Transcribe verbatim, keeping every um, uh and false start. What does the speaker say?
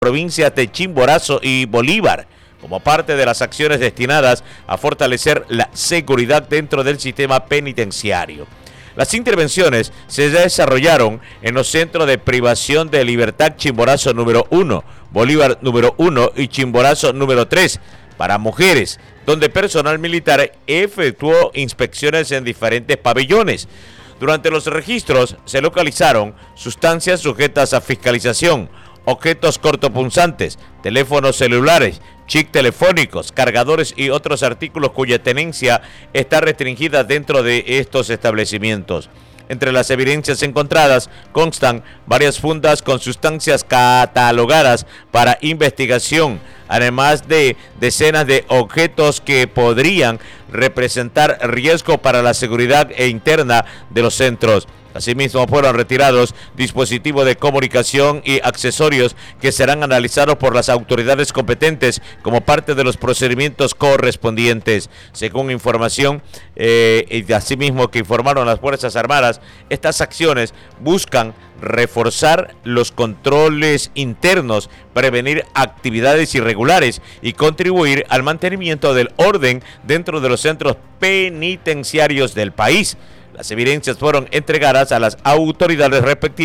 provincias de Chimborazo y Bolívar, como parte de las acciones destinadas a fortalecer la seguridad dentro del sistema penitenciario. Las intervenciones se desarrollaron en los centros de privación de libertad Chimborazo número uno, Bolívar número uno y Chimborazo número tres para mujeres, donde personal militar efectuó inspecciones en diferentes pabellones. Durante los registros se localizaron sustancias sujetas a fiscalización, objetos cortopunzantes, teléfonos celulares, chips telefónicos, cargadores y otros artículos cuya tenencia está restringida dentro de estos establecimientos. Entre las evidencias encontradas constan varias fundas con sustancias catalogadas para investigación, además de decenas de objetos que podrían representar riesgo para la seguridad e interna de los centros. Asimismo, fueron retirados dispositivos de comunicación y accesorios que serán analizados por las autoridades competentes como parte de los procedimientos correspondientes. Según información, eh, y asimismo que informaron las Fuerzas Armadas, estas acciones buscan reforzar los controles internos, prevenir actividades irregulares y contribuir al mantenimiento del orden dentro de los centros penitenciarios del país. Las evidencias fueron entregadas a las autoridades respectivas